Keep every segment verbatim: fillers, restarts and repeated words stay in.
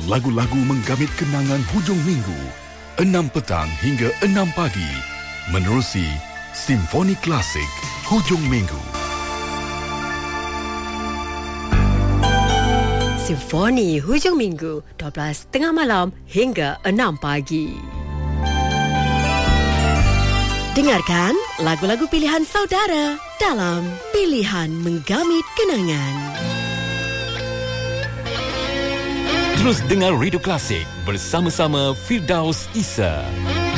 lagu-lagu menggamit kenangan hujung minggu, enam petang hingga enam pagi, menerusi Simfoni Klasik hujung minggu. Simfoni hujung minggu, dua belas tengah malam hingga enam pagi. Dengarkan lagu-lagu pilihan saudara dalam Pilihan Menggamit Kenangan. Terus dengar Radio Klasik bersama-sama Firdaus Isa.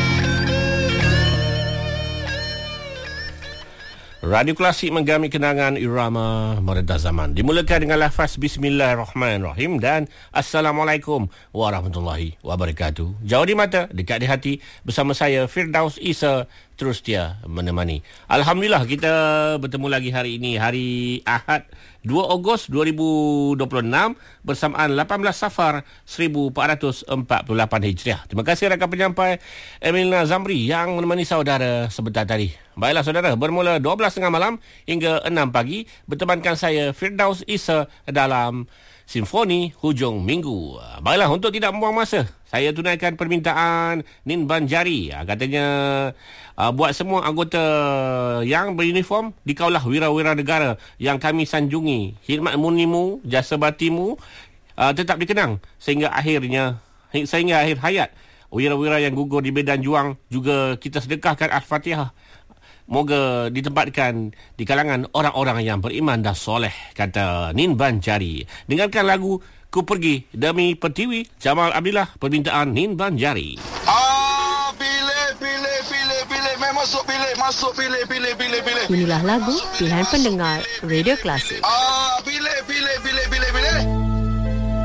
Radio Klasik menggamit kenangan irama mereda zaman. Dimulakan dengan lafaz Bismillahirrahmanirrahim dan Assalamualaikum warahmatullahi wabarakatuh. Jauh di mata, dekat di hati. Bersama saya Firdaus Isa, terus dia menemani. Alhamdulillah kita bertemu lagi hari ini, hari Ahad dua Ogos dua ribu dua puluh enam bersamaan lapan belas Safar seribu empat ratus empat puluh lapan Hijriah. Terima kasih rakan penyampai Emilna Zamri yang menemani saudara sebentar tadi. Baiklah saudara, bermula dua belas tengah malam hingga enam pagi bertemankan saya Firdaus Isa dalam Simfoni Hujung Minggu. Baiklah, untuk tidak membuang masa, saya tunaikan permintaan Nin Banjari. Katanya uh, buat semua anggota yang beruniform, dikaulah wira-wira negara yang kami sanjungi. Khidmat murnimu, jasa baktimu uh, tetap dikenang sehingga akhirnya sehingga akhir hayat. Wira-wira yang gugur di medan juang juga kita sedekahkan Al-Fatihah. Moga ditempatkan di kalangan orang-orang yang beriman dan soleh, kata Nin Banjari. Dengarkan lagu Ku Pergi Demi Pertiwi Jamal Abdillah, permintaan Nin Banjari. Ah, pilih, pilih, pilih, pilih. Masuk pilih, masuk pilih, pilih, pilih, pilih. Inilah lagu pilihan pendengar Radio Klasik. Ah.